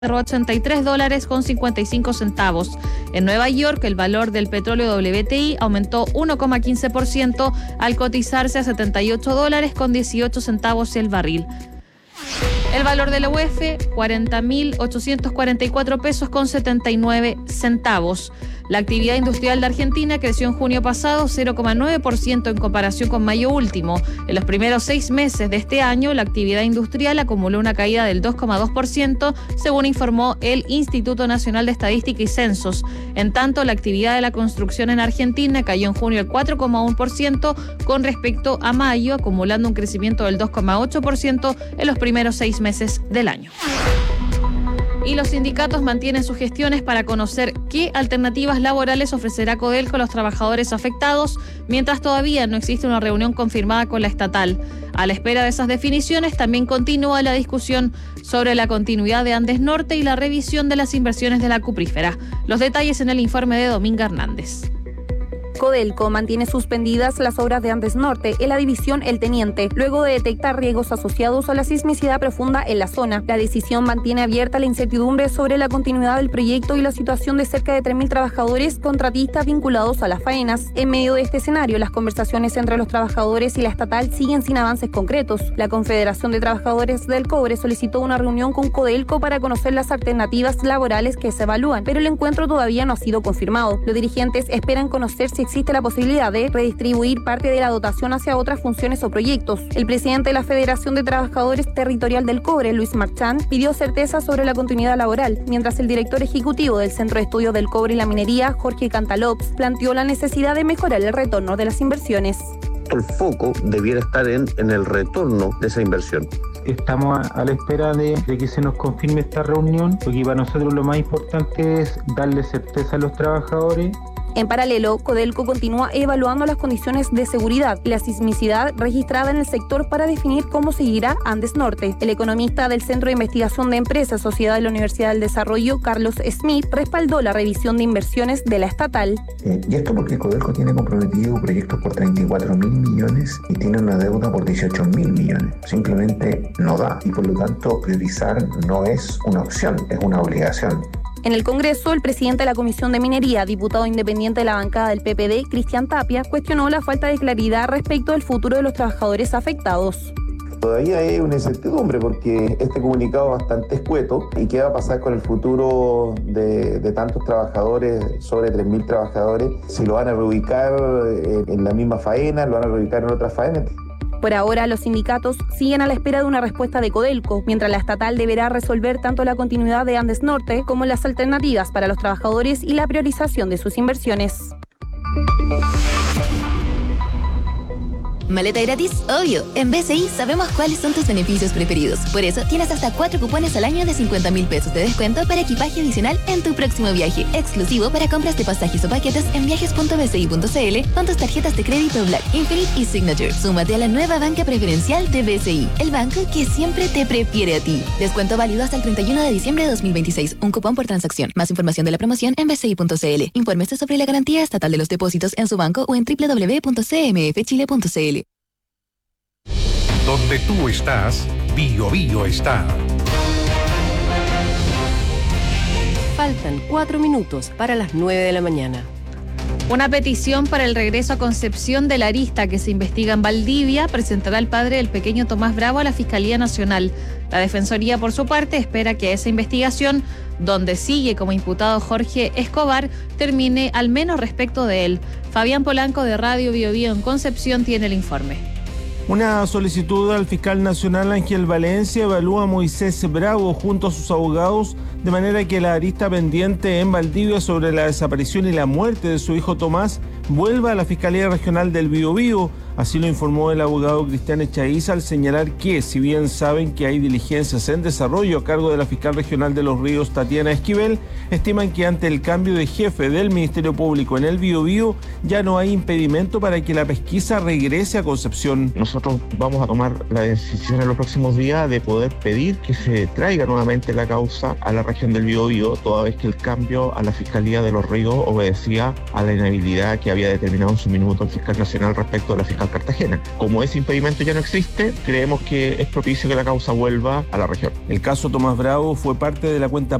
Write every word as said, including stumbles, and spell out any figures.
ochenta y tres dólares con cincuenta y cinco centavos. En Nueva York, el valor del petróleo W T I aumentó uno coma quince por ciento al cotizarse a setenta y ocho dólares con dieciocho centavos el barril. El valor de la U E F, cuarenta mil ochocientos cuarenta y cuatro pesos con setenta y nueve centavos. La actividad industrial de Argentina creció en junio pasado cero coma nueve por ciento en comparación con mayo último. En los primeros seis meses de este año, la actividad industrial acumuló una caída del dos coma dos por ciento, según informó el Instituto Nacional de Estadística y Censos. En tanto, la actividad de la construcción en Argentina cayó en junio el cuatro coma uno por ciento con respecto a mayo, acumulando un crecimiento del dos coma ocho por ciento en los primeros seis meses del año. Y los sindicatos mantienen sus gestiones para conocer qué alternativas laborales ofrecerá Codelco a los trabajadores afectados, mientras todavía no existe una reunión confirmada con la estatal. A la espera de esas definiciones, también continúa la discusión sobre la continuidad de Andes Norte y la revisión de las inversiones de la cuprífera. Los detalles en el informe de Dominga Hernández. Codelco mantiene suspendidas las obras de Andes Norte en la división El Teniente, luego de detectar riesgos asociados a la sismicidad profunda en la zona. La decisión mantiene abierta la incertidumbre sobre la continuidad del proyecto y la situación de cerca de tres mil trabajadores contratistas vinculados a las faenas. En medio de este escenario, las conversaciones entre los trabajadores y la estatal siguen sin avances concretos. La Confederación de Trabajadores del Cobre solicitó una reunión con Codelco para conocer las alternativas laborales que se evalúan, pero el encuentro todavía no ha sido confirmado. Los dirigentes esperan conocer si existe la posibilidad de redistribuir parte de la dotación hacia otras funciones o proyectos. El presidente de la Federación de Trabajadores Territorial del Cobre, Luis Marchand, pidió certeza sobre la continuidad laboral, mientras el director ejecutivo del Centro de Estudios del Cobre y la Minería, Jorge Cantalops, planteó la necesidad de mejorar el retorno de las inversiones. El foco debiera estar en, en el retorno de esa inversión. Estamos a, a la espera de, de que se nos confirme esta reunión, porque para nosotros lo más importante es darle certeza a los trabajadores. En paralelo, Codelco continúa evaluando las condiciones de seguridad y la sismicidad registrada en el sector para definir cómo seguirá Andes Norte. El economista del Centro de Investigación de Empresas, Sociedad de la Universidad del Desarrollo, Carlos Smith, respaldó la revisión de inversiones de la estatal. Eh, y esto porque Codelco tiene comprometido proyectos por treinta y cuatro mil millones y tiene una deuda por dieciocho mil millones. Simplemente no da y por lo tanto priorizar no es una opción, es una obligación. En el Congreso, el presidente de la Comisión de Minería, diputado independiente de la bancada del P P D, Cristian Tapia, cuestionó la falta de claridad respecto del futuro de los trabajadores afectados. Todavía hay una incertidumbre porque este comunicado es bastante escueto y qué va a pasar con el futuro de, de tantos trabajadores, sobre tres mil trabajadores, si lo van a reubicar en la misma faena, lo van a reubicar en otras faenas. Por ahora, los sindicatos siguen a la espera de una respuesta de Codelco, mientras la estatal deberá resolver tanto la continuidad de Andes Norte como las alternativas para los trabajadores y la priorización de sus inversiones. Maleta gratis, obvio. En B C I sabemos cuáles son tus beneficios preferidos. Por eso tienes hasta cuatro cupones al año de cincuenta mil pesos de descuento para equipaje adicional en tu próximo viaje. Exclusivo para compras de pasajes o paquetes en viajes punto b c i punto c l con tus tarjetas de crédito Black, Infinite y Signature. Súmate a la nueva banca preferencial de B C I, el banco que siempre te prefiere a ti. Descuento válido hasta el treinta y uno de diciembre de dos mil veintiséis. Un cupón por transacción. Más información de la promoción en b c i punto c l. Infórmese sobre la garantía estatal de los depósitos en su banco o en w w w punto c m f chile punto c l. Donde tú estás, Bio Bio está. Faltan cuatro minutos para las nueve de la mañana. Una petición para el regreso a Concepción de la arista que se investiga en Valdivia presentará el padre del pequeño Tomás Bravo a la Fiscalía Nacional. La Defensoría, por su parte, espera que esa investigación, donde sigue como imputado Jorge Escobar, termine al menos respecto de él. Fabián Polanco de Radio Bio Bio en Concepción tiene el informe. Una solicitud al fiscal nacional Ángel Valencia evalúa a Moisés Bravo junto a sus abogados de manera que la arista pendiente en Valdivia sobre la desaparición y la muerte de su hijo Tomás vuelva a la Fiscalía Regional del Biobío. Así lo informó el abogado Cristian Echaiza al señalar que, si bien saben que hay diligencias en desarrollo a cargo de la fiscal regional de Los Ríos, Tatiana Esquivel, estiman que ante el cambio de jefe del Ministerio Público en el Biobío ya no hay impedimento para que la pesquisa regrese a Concepción. Nosotros vamos a tomar la decisión en los próximos días de poder pedir que se traiga nuevamente la causa a la región del Biobío, toda vez que el cambio a la Fiscalía de Los Ríos obedecía a la inhabilidad que había determinado en su minuto el fiscal nacional respecto de la fiscal Cartagena. Como ese impedimento ya no existe, creemos que es propicio que la causa vuelva a la región. El caso Tomás Bravo fue parte de la cuenta